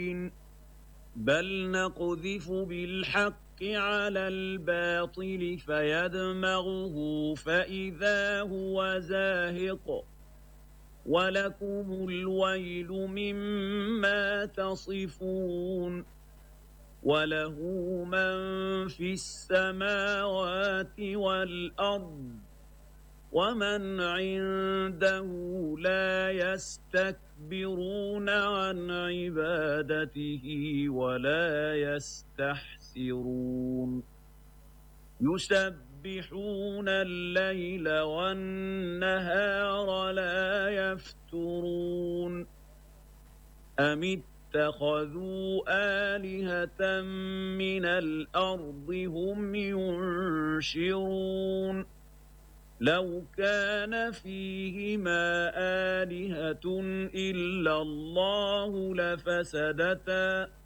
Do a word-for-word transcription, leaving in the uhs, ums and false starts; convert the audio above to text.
بل نقذف بالحق على الباطل فيدمغه فإذا هو زاهق ولكم الويل مما تصفون وله من في السماوات والأرض ومن عنده لا يستكبرون عن عبادته ولا يستحسرون يسبحون الليل والنهار لا يفترون أم اتخذوا آلهة من الأرض هم ينشرون لو كان فيهما آلهة إلا الله لفسدتا